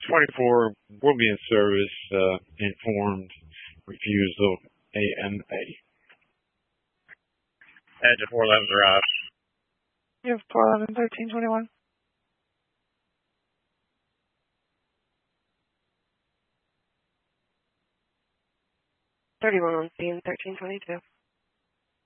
24 will be in service, informed refusal, AMA. Edge of 411 arrived. You have 411, 1321. 31 on scene, 1322.